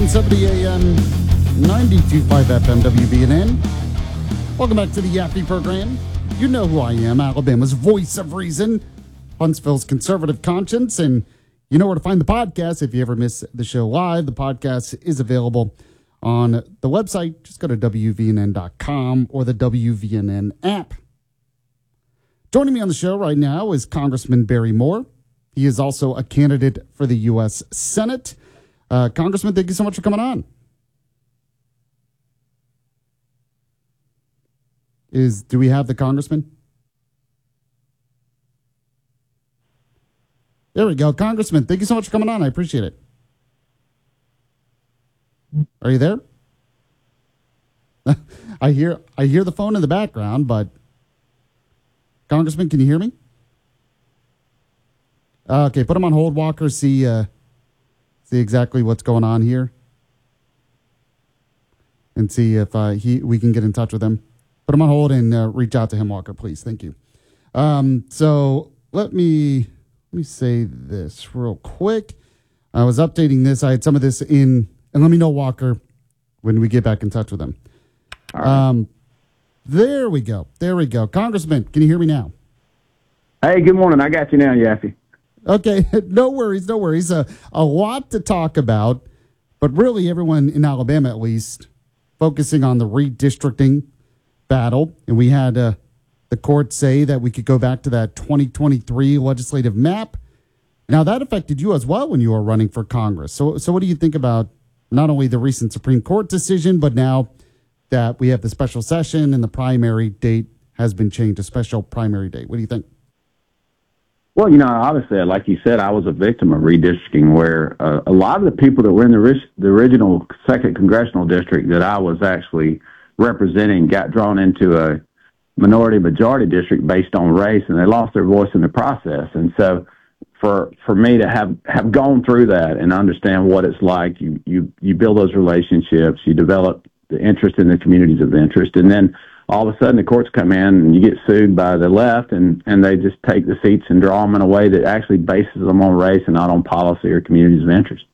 770 AM, 92.5 FM WBNN. Welcome back to the Yappy program. You know who I am, Alabama's voice of reason, Huntsville's conservative conscience, and you know where to find the podcast. If you ever miss the show live, the podcast is available on the website. Just go to WVNN.com or the WVNN app. Joining me on the show right now is Congressman Barry Moore. He is also a candidate for the U.S. Senate. Congressman, thank you so much for coming on. Do we have the congressman? There we go. Congressman, thank you so much for coming on. I appreciate it. Are you there? I hear the phone in the background, but Congressman, can you hear me? Okay, put him on hold, Walker. See exactly what's going on here, and see if we can get in touch with him. Put him on hold and reach out to him, Walker, please. Thank you. So let me say this real quick. I was updating this. I had some of this in, and let me know, Walker, when we get back in touch with him. All right. There we go. Congressman, can you hear me now? Hey, good morning. I got you now, Yaffy. Okay, no worries. A lot to talk about, but really everyone in Alabama, at least, focusing on the redistricting battle. And we had the court say that we could go back to that 2023 legislative map. Now, that affected you as well when you were running for Congress. So what do you think about not only the recent Supreme Court decision, but now that we have the special session and the primary date has been changed, a special primary date? What do you think? Well, obviously, like you said, I was a victim of redistricting where a lot of the people that were in the original 2nd Congressional District that I was actually representing got drawn into a minority-majority district based on race, and they lost their voice in the process. And so for me to have gone through that and understand what it's like, you build those relationships, you develop the interest in the communities of interest, and then all of a sudden the courts come in and you get sued by the left and they just take the seats and draw them in a way that actually bases them on race and not on policy or communities of interest.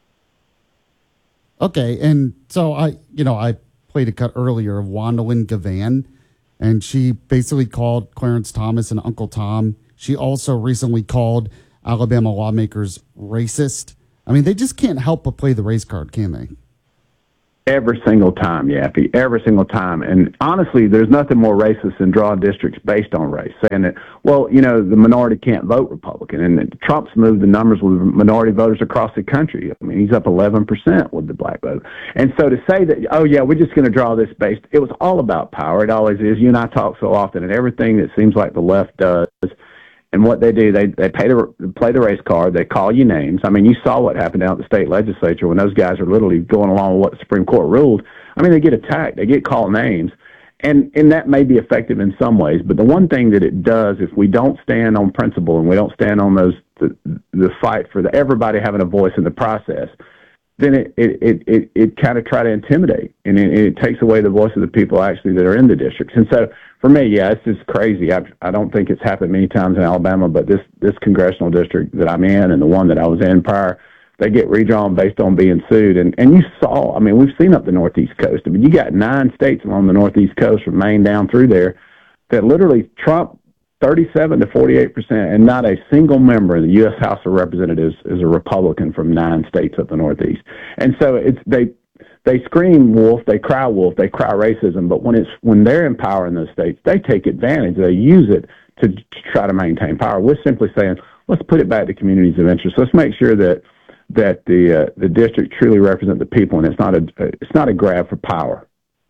Okay, and so I played a cut earlier of Wandolyn Gavan, and she basically called Clarence Thomas and Uncle Tom. She also recently called Alabama lawmakers racist. I mean, they just can't help but play the race card, can they? Every single time, Yappy, every single time. And honestly, there's nothing more racist than drawing districts based on race, saying that, well, the minority can't vote Republican. And Trump's moved the numbers with minority voters across the country. I mean, he's up 11% with the black vote. And so to say that, oh, yeah, we're just going to draw this based, it was all about power. It always is. You and I talk so often, and everything that seems like the left does, and what they do, they play the race card. They call you names. I mean, you saw what happened out at the state legislature when those guys are literally going along with what the Supreme Court ruled. I mean, they get attacked. They get called names. And that may be effective in some ways. But the one thing that it does, if we don't stand on principle and we don't stand on the fight for everybody having a voice in the process, then it kind of try to intimidate. And it takes away the voice of the people actually that are in the districts. And so, for me, yeah, it's just crazy. I don't think it's happened many times in Alabama, but this congressional district that I'm in and the one that I was in prior, they get redrawn based on being sued. And you saw, I mean, we've seen up the Northeast coast. I mean, you got 9 states along the Northeast coast from Maine down through there that literally Trump 37 to 48%, and not a single member in the U.S. House of Representatives is a Republican from 9 states up the Northeast. And so they scream wolf, they cry racism, but when they're in power in those states, they take advantage. They use it to try to maintain power. We're simply saying, let's put it back to communities of interest. Let's make sure that the district truly represent the people, and it's not a grab for power.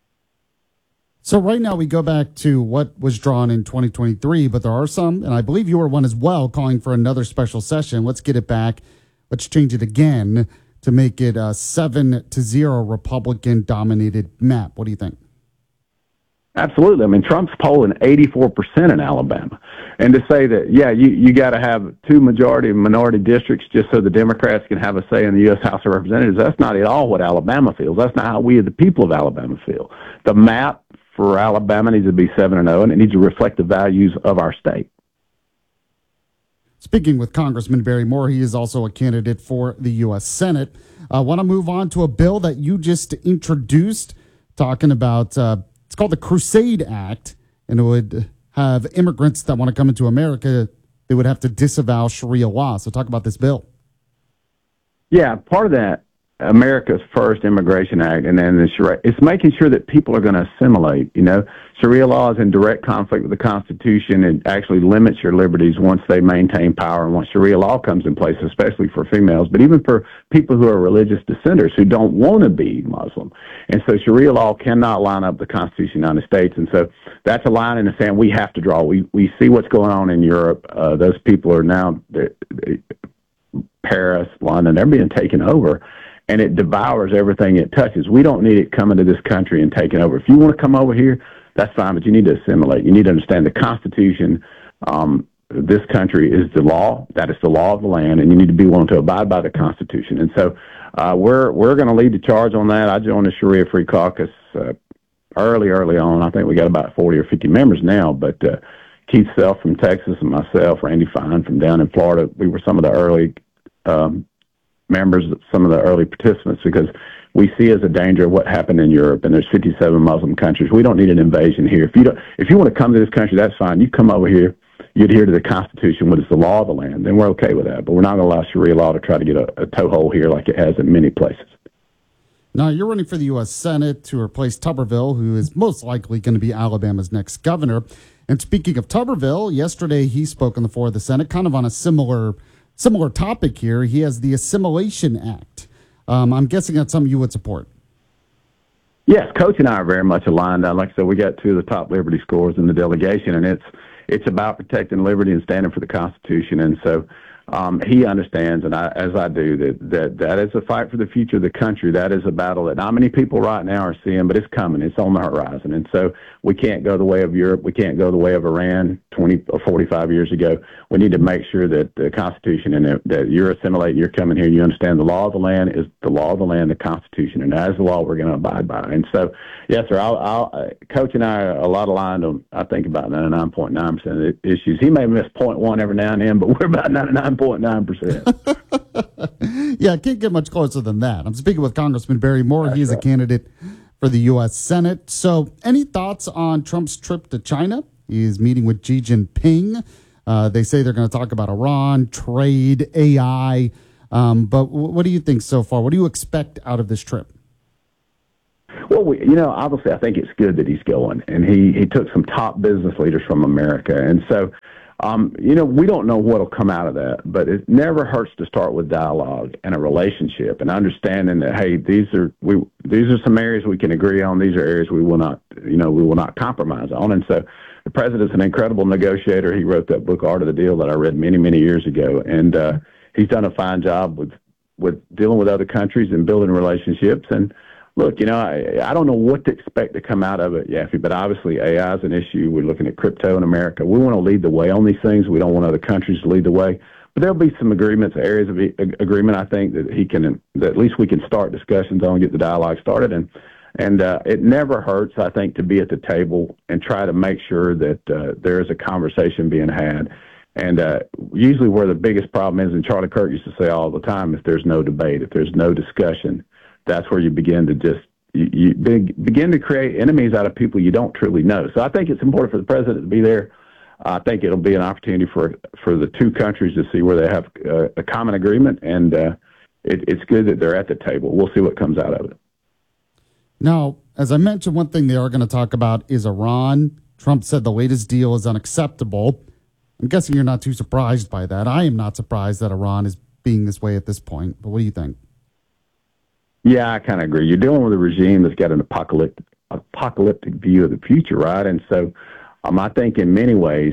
So right now we go back to what was drawn in 2023, but there are some, and I believe you were one as well, calling for another special session. Let's get it back. Let's change it again to make it a 7-0 Republican-dominated map. What do you think? Absolutely. I mean, Trump's polling 84% in Alabama. And to say that, yeah, you got to have 2 majority and minority districts just so the Democrats can have a say in the U.S. House of Representatives, that's not at all what Alabama feels. That's not how we, the people of Alabama, feel. The map for Alabama needs to be 7-0, and it needs to reflect the values of our state. Speaking with Congressman Barry Moore, he is also a candidate for the U.S. Senate. I want to move on to a bill that you just introduced, talking about it's called the Crusade Act, and it would have immigrants that want to come into America, they would have to disavow Sharia law. So talk about this bill. Yeah, part of that, America's first immigration act, and then the Sharia, it's making sure that people are going to assimilate. You know, Sharia law is in direct conflict with the Constitution. It actually limits your liberties once they maintain power and once Sharia law comes in place, especially for females, but even for people who are religious dissenters who don't want to be Muslim. And so Sharia law cannot line up with the Constitution of the United States. And so that's a line in the sand we have to draw. We see what's going on in Europe. Those people are now, Paris, London, they're being taken over. And it devours everything it touches. We don't need it coming to this country and taking over. If you want to come over here, that's fine, but you need to assimilate. You need to understand the Constitution. This country is the law. That is the law of the land, and you need to be willing to abide by the Constitution. And so we're going to lead the charge on that. I joined the Sharia Free Caucus early on. I think we got about 40 or 50 members now, but Keith Self from Texas and myself, Randy Fine from down in Florida, we were some of the early members, some of the early participants, because we see as a danger what happened in Europe, and there's 57 Muslim countries. We don't need an invasion here. If you want to come to this country, that's fine. You come over here, you adhere to the Constitution, what is the law of the land, then we're okay with that. But we're not going to allow Sharia law to try to get a toehold here like it has in many places. Now, you're running for the U.S. Senate to replace Tuberville, who is most likely going to be Alabama's next governor. And speaking of Tuberville, yesterday he spoke on the floor of the Senate, kind of on a similar topic here. He has the Assimilation Act. I'm guessing that's something you would support. Yes, Coach and I are very much aligned. Like I said, we got two of the top liberty scores in the delegation, and it's about protecting liberty and standing for the Constitution. And so he understands, and as I do, that is a fight for the future of the country. That is a battle that not many people right now are seeing, but it's coming. It's on the horizon. And so we can't go the way of Europe. We can't go the way of Iran 20 or 45 years ago. We need to make sure that the Constitution and that you're assimilating, you're coming here, you understand the law of the land is the law of the land, the Constitution, and that is the law we're going to abide by. And so, yes, sir, Coach and I are a lot aligned on, I think, about 99.9% of the issues. He may miss 0.1 every now and then, but we're about 99.9%. Yeah, can't get much closer than that. I'm speaking with Congressman Barry Moore. He is a candidate for the U.S. Senate. So any thoughts on Trump's trip to China? He's meeting with Xi Jinping. They say they're going to talk about Iran, trade, AI. But what do you think so far? What do you expect out of this trip? Well, obviously, I think it's good that he's going, and he took some top business leaders from America. And so, we don't know what'll come out of that, but it never hurts to start with dialogue and a relationship and understanding that, hey, these are some areas we can agree on. These are areas we will not compromise on. And so the president's an incredible negotiator. He wrote that book, Art of the Deal, that I read many, many years ago. And he's done a fine job with dealing with other countries and building relationships. And look, I don't know what to expect to come out of it, Yaffe, but obviously AI is an issue. We're looking at crypto in America. We want to lead the way on these things. We don't want other countries to lead the way. But there'll be some agreements, areas of agreement, I think, that at least we can start discussions on, get the dialogue started. And it never hurts, I think, to be at the table and try to make sure that there is a conversation being had. And usually where the biggest problem is, and Charlie Kirk used to say all the time, if there's no debate, if there's no discussion, that's where you begin to begin to create enemies out of people you don't truly know. So I think it's important for the president to be there. I think it'll be an opportunity for the two countries to see where they have a common agreement, and it's good that they're at the table. We'll see what comes out of it. Now, as I mentioned, one thing they are going to talk about is Iran. Trump said the latest deal is unacceptable. I'm guessing you're not too surprised by that. I am not surprised that Iran is being this way at this point, but what do you think? Yeah, I kind of agree. You're dealing with a regime that's got an apocalyptic view of the future, right? And so I think in many ways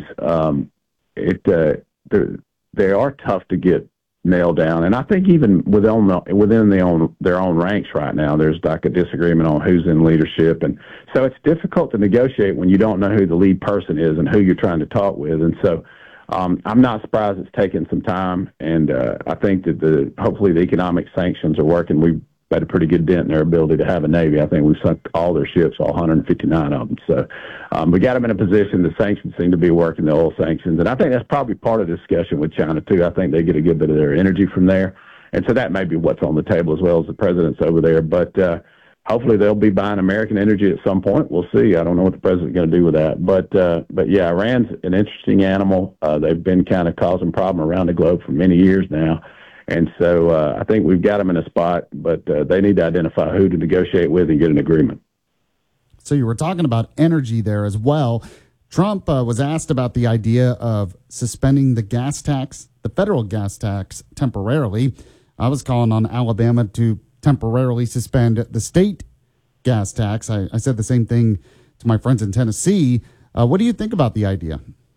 they are tough to get nailed down. And I think even within their own ranks right now, there's like a disagreement on who's in leadership. And so it's difficult to negotiate when you don't know who the lead person is and who you're trying to talk with. And so I'm not surprised it's taken some time. And I think that hopefully the economic sanctions are working. made a pretty good dent in their ability to have a Navy. I think we've sunk all their ships, all 159 of them. So we got them in a position. The sanctions seem to be working, the oil sanctions. And I think that's probably part of the discussion with China, too. I think they get a good bit of their energy from there. And so that may be what's on the table as well as the president's over there. But hopefully they'll be buying American energy at some point. We'll see. I don't know what the president's going to do with that. But yeah, Iran's an interesting animal. They've been kind of causing problems around the globe for many years now. And so I think we've got them in a spot, but they need to identify who to negotiate with and get an agreement. So you were talking about energy there as well. Trump was asked about the idea of suspending the gas tax, the federal gas tax, temporarily. I was calling on Alabama to temporarily suspend the state gas tax. I said the same thing to my friends in Tennessee. What do you think about the idea?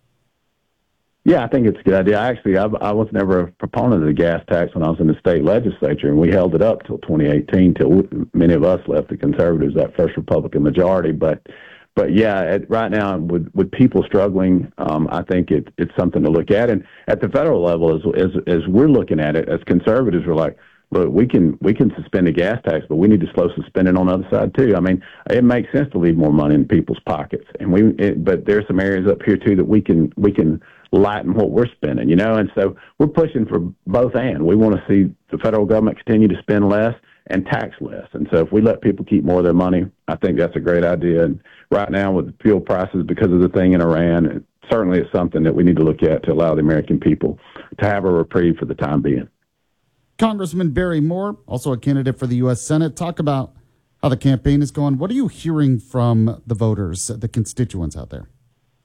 Yeah, I think it's a good idea. Actually, I was never a proponent of the gas tax when I was in the state legislature, and we held it up till 2018, till many of us left the conservatives, that first Republican majority. But yeah, right now with people struggling, I think it's something to look at. And at the federal level, as we're looking at it, as conservatives, we're like, look, we can suspend the gas tax, but we need to slow suspending on the other side too. I mean, it makes sense to leave more money in people's pockets, but there's some areas up here too that we can lighten what we're spending, and so we're pushing for both. And we want to see the federal government continue to spend less and tax less. And so if we let people keep more of their money, I think that's a great idea. And right now with the fuel prices, because of the thing in Iran, it certainly is something that we need to look at to allow the American people to have a reprieve for the time being. Congressman Barry Moore, also a candidate for the U.S. Senate, talk about how the campaign is going. What are you hearing from the voters, the constituents out there?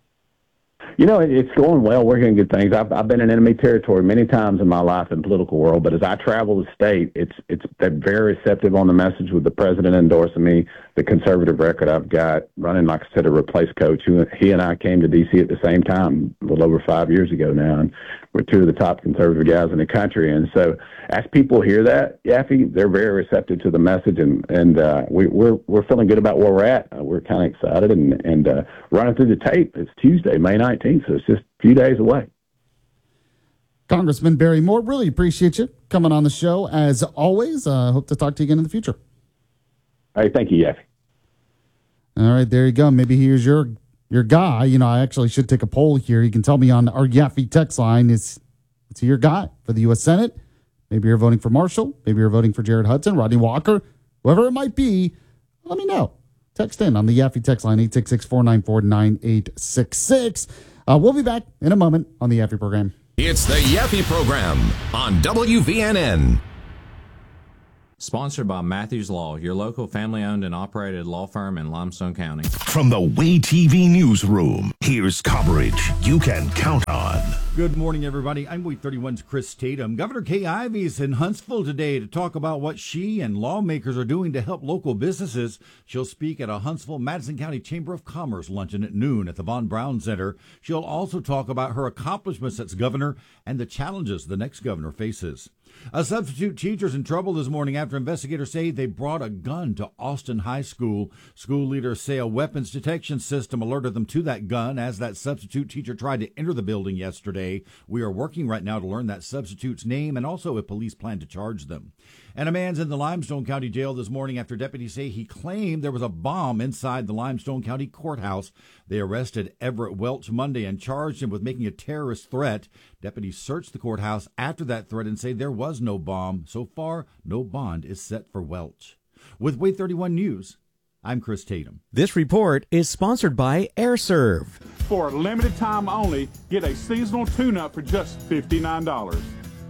It's going well. We're hearing good things. I've been in enemy territory many times in my life in the political world, but as I travel the state, they're very receptive on the message with the president endorsing me, the conservative record I've got, running, like I said, a replace coach. He and I came to D.C. at the same time, a little over 5 years ago now, and we're two of the top conservative guys in the country. And so as people hear that, Yaffe, they're very receptive to the message, and we're feeling good about where we're at. We're kind of excited and running through the tape. It's Tuesday, May 19th, so it's just a few days away. Congressman Barry Moore, really appreciate you coming on the show. As always, hope to talk to you again in the future. All right, thank you, Yaffe. All right, there you go. Maybe here's your guy. I actually should take a poll here. You can tell me on our Yaffe text line, is he your guy for the U.S. Senate? Maybe you're voting for Marshall. Maybe you're voting for Jared Hudson, Rodney Walker, whoever it might be. Let me know. Text in on the Yaffe text line, 866-494-9866. We'll be back in a moment on the Yaffe program. It's the Yaffe program on WVNN. Sponsored by Matthews Law, your local family-owned and operated law firm in Limestone County. From the Way TV newsroom, here's coverage you can count on. Good morning, everybody. I'm Way 31's Chris Tatum. Governor Kay Ivey is in Huntsville today to talk about what she and lawmakers are doing to help local businesses. She'll speak at a Huntsville-Madison County Chamber of Commerce luncheon at noon at the Von Braun Center. She'll also talk about her accomplishments as governor and the challenges the next governor faces. A substitute teacher's in trouble this morning after investigators say they brought a gun to Austin High School. School leaders say a weapons detection system alerted them to that gun as that substitute teacher tried to enter the building yesterday. We are working right now to learn that substitute's name and also if police plan to charge them. And a man's in the Limestone County Jail this morning after deputies say he claimed there was a bomb inside the Limestone County Courthouse. They arrested Everett Welch Monday and charged him with making a terrorist threat. Deputies searched the courthouse after that threat and say there was no bomb. So far, no bond is set for Welch. With Way 31 News, I'm Chris Tatum. This report is sponsored by AirServe. For a limited time only, get a seasonal tune-up for just $59.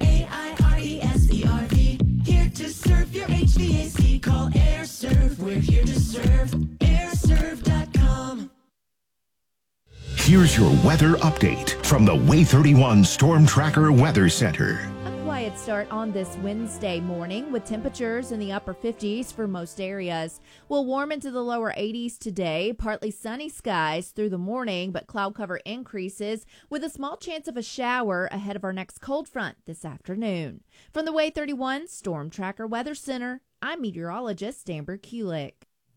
AIRESERV, here to serve your HVAC. Call AirServe, we're here to serve. AirServe.com. Here's your weather update from the Way 31 Storm Tracker Weather Center. A quiet start on this Wednesday morning with temperatures in the upper 50s for most areas. We'll warm into the lower 80s today. Partly sunny skies through the morning, but cloud cover increases with a small chance of a shower ahead of our next cold front this afternoon. From the Way 31 Storm Tracker Weather Center, I'm meteorologist Amber Kulik.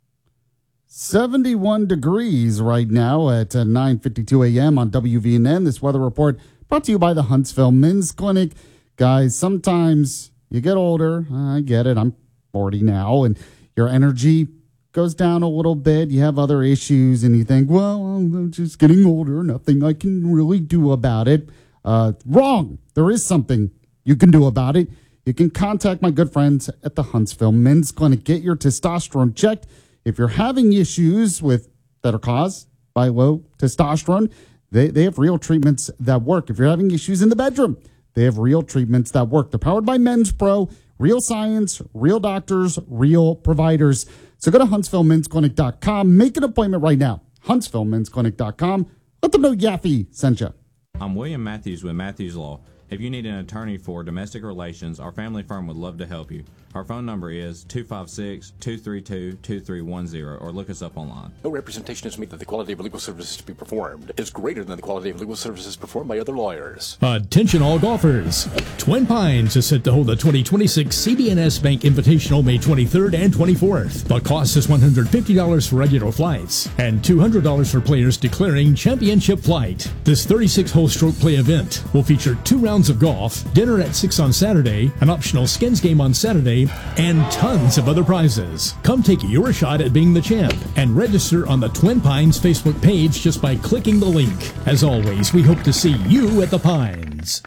71 degrees right now at 9:52 a.m. on WVNN. This weather report brought to you by the Huntsville Men's Clinic. Guys, sometimes you get older. I get it. I'm 40 now, and your energy goes down a little bit. You have other issues, and you think, well, I'm just getting older. Nothing I can really do about it. Wrong. There is something you can do about it. You can contact my good friends at the Huntsville Men's Clinic. Get your testosterone checked. If you're having issues that are caused by low testosterone, they have real treatments that work. If you're having issues in the bedroom, they have real treatments that work. They're powered by Men's Pro, real science, real doctors, real providers. So go to HuntsvilleMen'sClinic.com. Make an appointment right now. HuntsvilleMen'sClinic.com. Let them know Yaffe sent you. I'm William Matthews with Matthews Law. If you need an attorney for domestic relations, our family firm would love to help you. Our phone number is 256-232-2310, or look us up online. No representation is made that the quality of legal services to be performed is greater than the quality of legal services performed by other lawyers. Attention all golfers. Twin Pines is set to hold the 2026 CB&S Bank Invitational May 23rd and 24th. The cost is $150 for regular flights and $200 for players declaring championship flight. This 36-hole stroke play event will feature 2 rounds of golf, dinner at 6 on Saturday, an optional skins game on Saturday, and tons of other prizes. Come take your shot at being the champ and register on the Twin Pines Facebook page just by clicking the link. As always, we hope to see you at the Pines.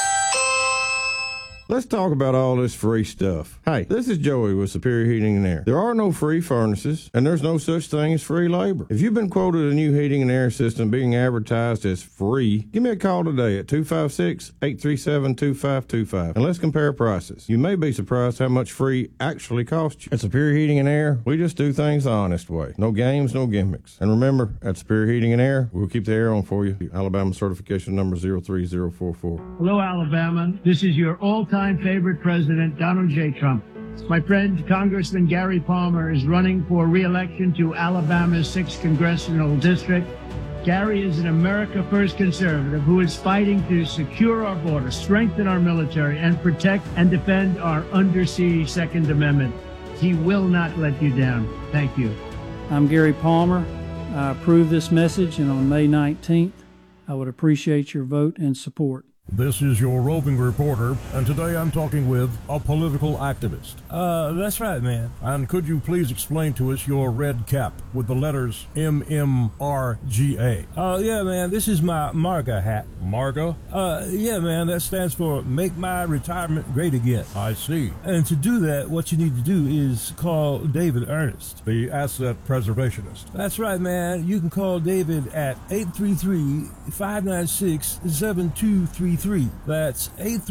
Let's talk about all this free stuff. Hey, this is Joey with Superior Heating and Air. There are no free furnaces, and there's no such thing as free labor. If you've been quoted a new heating and air system being advertised as free, give me a call today at 256-837-2525, and let's compare prices. You may be surprised how much free actually costs you. At Superior Heating and Air, we just do things the honest way. No games, no gimmicks. And remember, at Superior Heating and Air, we'll keep the air on for you. Alabama certification number 03044. Hello, Alabama. This is your all-time favorite president, Donald J. Trump. My friend, Congressman Gary Palmer, is running for re-election to Alabama's 6th Congressional District. Gary is an America First conservative who is fighting to secure our border, strengthen our military, and protect and defend our undersea Second Amendment. He will not let you down. Thank you. I'm Gary Palmer. I approve this message, and on May 19th, I would appreciate your vote and support. This is your roving reporter, and today I'm talking with a political activist. That's right, man. And could you please explain to us your red cap with the letters MMRGA? Yeah, man, this is my MARGA hat. MARGA? Yeah, man, that stands for Make My Retirement Great Again. I see. And to do that, what you need to do is call David Ernest, the asset preservationist. That's right, man. You can call David at 833-596-7233. That's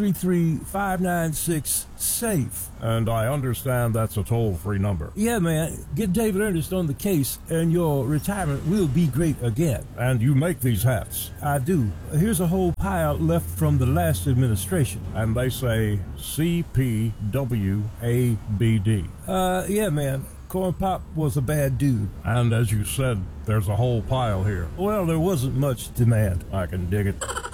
833-596-SAFE. And I understand that's a toll-free number. Yeah, man. Get David Ernest on the case, and your retirement will be great again. And you make these hats? I do. Here's a whole pile left from the last administration. And they say CPWABD. Yeah, man. Corn Pop was a bad dude. And as you said, there's a whole pile here. Well, there wasn't much demand. I can dig it.